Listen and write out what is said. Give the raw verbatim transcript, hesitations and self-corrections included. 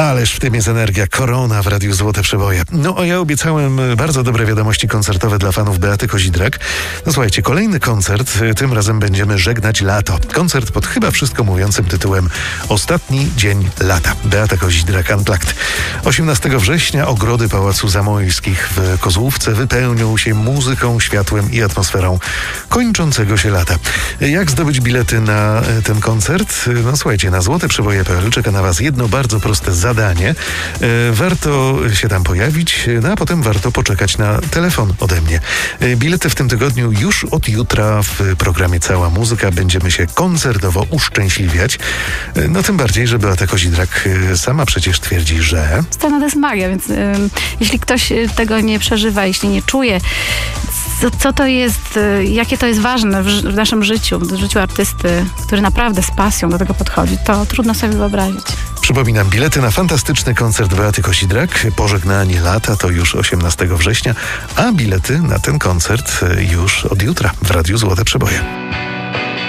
Ależ w tym jest energia. Korona w Radiu Złote Przeboje. No a ja obiecałem bardzo dobre wiadomości koncertowe dla fanów Beaty Kozidrak. No słuchajcie, kolejny koncert. Tym razem będziemy żegnać lato. Koncert pod chyba wszystko mówiącym tytułem Ostatni dzień lata. Beata Kozidrak Unplugged. osiemnastego września ogrody Pałacu Zamojskich w Kozłówce wypełnią się muzyką, światłem i atmosferą kończącego się lata. Jak zdobyć bilety na ten koncert? No słuchajcie, na złote przeboje kropka p l czeka na Was jedno bardzo proste zadanie. Warto się tam pojawić, no a potem warto poczekać na telefon ode mnie. Bilety w tym tygodniu już od jutra w programie Cała Muzyka. Będziemy się koncertowo uszczęśliwiać. No tym bardziej, że Beata Kozidrak sama przecież twierdzi, że... Scena to jest magia, więc y, jeśli ktoś tego nie przeżywa, jeśli nie czuje, co, co to jest, y, jakie to jest ważne w, w naszym życiu, w życiu artysty, który naprawdę z pasją do tego podchodzi, to trudno sobie wyobrazić. Przypominam, bilety na fantastyczny koncert Beaty Kozidrak, Pożegnanie lata, to już osiemnastego września, a bilety na ten koncert już od jutra w Radiu Złote Przeboje.